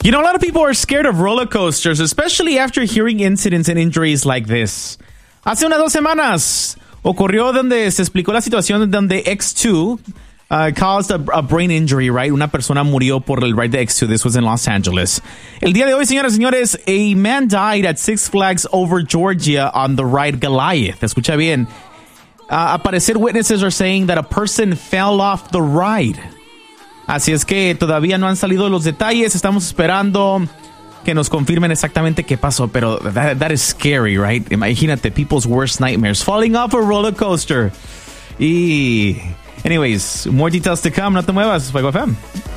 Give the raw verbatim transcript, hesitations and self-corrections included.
You know, a lot of people are scared of roller coasters, especially after hearing incidents and injuries like this. Hace unas dos semanas ocurrió donde se explicó la situación donde X two uh, caused a, a brain injury, right? Una persona murió por el ride de X two. This was in Los Angeles. El día de hoy, señoras y señores, a man died at Six Flags over Georgia on the ride Goliath. Escucha bien. Uh, aparecer witnesses are saying that a person fell off the ride. Así es que todavía no han salido los detalles. Estamos esperando que nos confirmen exactamente qué pasó. Pero that, that is scary, right? Imagínate, people's worst nightmares. Falling off a roller coaster. Y... Anyways, more details to come. No te muevas. Fuego F M.